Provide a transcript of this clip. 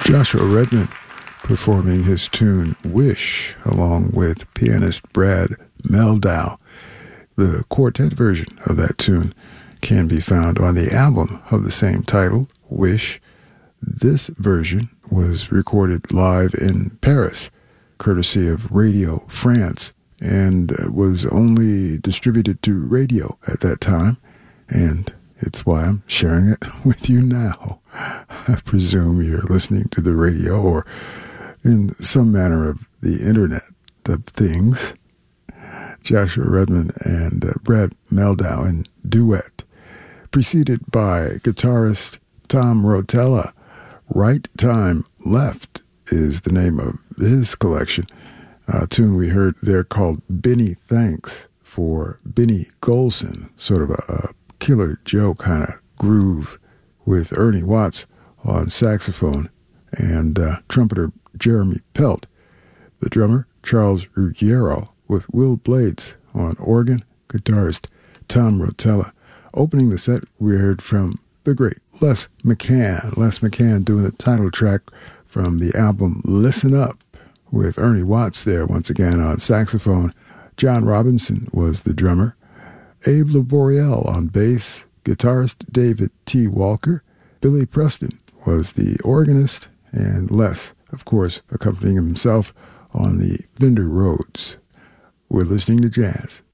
Joshua Redman performing his tune Wish along with pianist Brad Mehldau. The quartet version of that tune can be found on the album of the same title, Wish. This version was recorded live in Paris, courtesy of Radio France, and was only distributed to radio at that time, and it's why I'm sharing it with you now. I presume you're listening to the radio or in some manner of the Internet of Things. Joshua Redman and Brad Mehldau in duet, preceded by guitarist Tom Rotella. Right Time Left is the name of his collection. A tune we heard there called Benny Thanks for Benny Golson, sort of a Killer Joe kind of groove with Ernie Watts on saxophone and trumpeter Jeremy Pelt, the drummer Charles Ruggiero with Will Blades on organ, guitarist Tom Rotella. Opening the set, we heard from the great Les McCann. Les McCann doing the title track from the album Listen Up with Ernie Watts there once again on saxophone. John Robinson was the drummer. Abe Laboriel on bass, guitarist David T. Walker. Billy Preston was the organist, and Les, of course, accompanying himself on the Fender Rhodes. We're listening to jazz